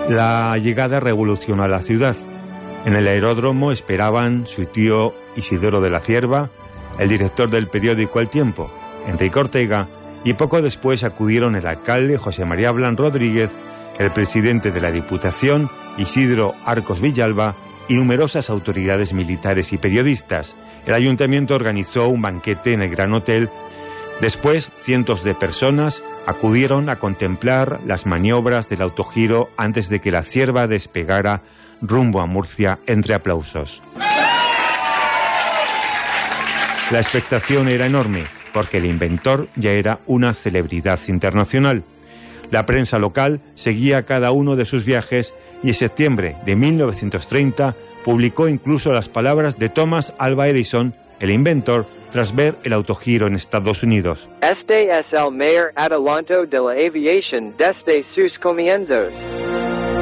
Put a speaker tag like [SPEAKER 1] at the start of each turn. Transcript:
[SPEAKER 1] La llegada revolucionó a la ciudad. En el aeródromo esperaban su tío Isidoro de la Cierva, el director del periódico El Tiempo, Enrique Ortega, y poco después acudieron el alcalde José María Blan Rodríguez, el presidente de la Diputación, Isidro Arcos Villalba, y numerosas autoridades militares y periodistas. El ayuntamiento organizó un banquete en el Gran Hotel. Después, cientos de personas acudieron a contemplar las maniobras del autogiro antes de que la Cierva despegara rumbo a Murcia entre aplausos. La expectación era enorme, porque el inventor ya era una celebridad internacional. La prensa local seguía cada uno de sus viajes y en septiembre de 1930 publicó incluso las palabras de Thomas Alva Edison, el inventor, tras ver el autogiro en Estados Unidos.
[SPEAKER 2] Este es el mayor adelanto de la aviación desde sus comienzos.